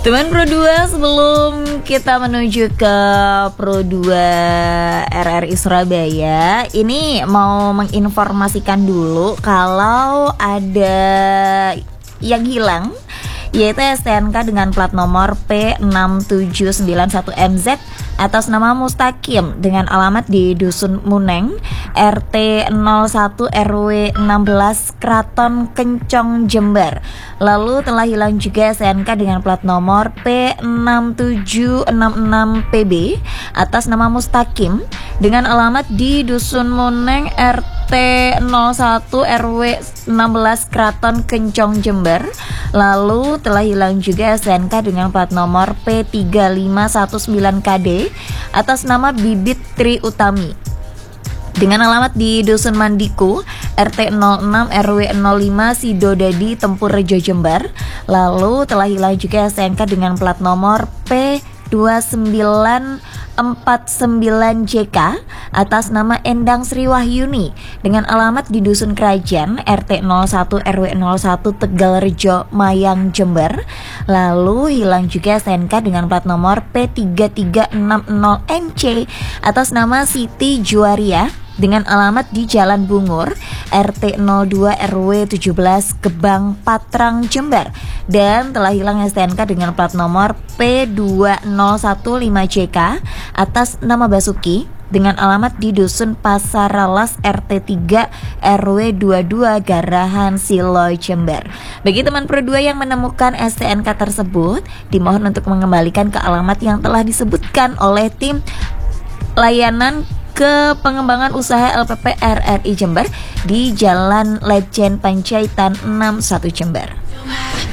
Teman Pro 2, sebelum kita menuju ke Pro 2 RRI Surabaya, ini mau menginformasikan dulu kalau ada yang hilang, yaitu STNK dengan plat nomor P6791MZ atas nama Mustaqim dengan alamat di Dusun Muneng, RT 01 RW 16 Kraton Kencong, Jember. Lalu telah hilang juga STNK dengan plat nomor P6766PB atas nama Mustaqim dengan alamat di Dusun Muneng, RT 01 RW 16 Kraton Kencong, Jember. Lalu telah hilang juga STNK dengan plat nomor P3519KD atas nama Bibit Tri Utami dengan alamat di Dusun Mandiku, RT 06 RW 05 Sidodadi, Tempur Rejo, Jember. Lalu telah hilang juga STNK dengan plat nomor P2949JK atas nama Endang Sri Wahyuni dengan alamat di Dusun Kerajaan, RT 01 RW 01 Tegal Rejo, Mayang, Jember. Lalu hilang juga STNK dengan plat nomor P3360NC atas nama Siti Juwaria dengan alamat di Jalan Bungur, RT 02 RW 17 Gebang, Patrang, Jember. Dan telah hilang STNK dengan plat nomor P2015JK atas nama Basuki dengan alamat di Dusun Pasaralas, RT 3 RW 22 Garahan, Silo, Jember. Bagi teman Pro 2 yang menemukan STNK tersebut, dimohon untuk mengembalikan ke alamat yang telah disebutkan oleh tim layanan ke pengembangan usaha LPP RRI Jember di Jalan Lejen Panjaitan 61 Jember.